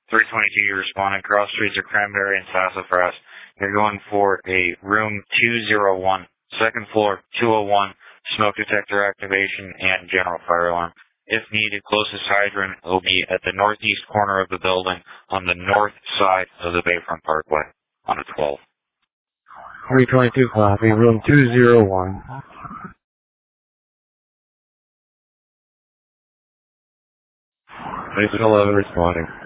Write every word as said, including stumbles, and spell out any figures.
three twenty-two, you're responding. Cross streets are Cranberry and Sassafras. You're going for a room two oh one, second floor, two oh one, smoke detector activation, and general fire alarm. If needed, closest hydrant will be at the northeast corner of the building on the north side of the Bayfront Parkway on a twelve. three twenty-two, copy, room two oh one. Station eleven responding.